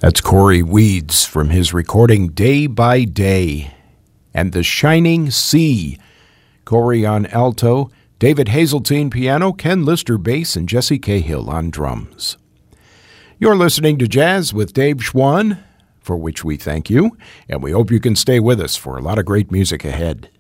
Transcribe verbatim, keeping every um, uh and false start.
That's Corey Weeds from his recording Day by Day. And The Shining Sea. Corey on alto, David Hazeltine piano, Ken Lister bass, and Jesse Cahill on drums. You're listening to Jazz with Dave Schwann, for which we thank you, and we hope you can stay with us for a lot of great music ahead.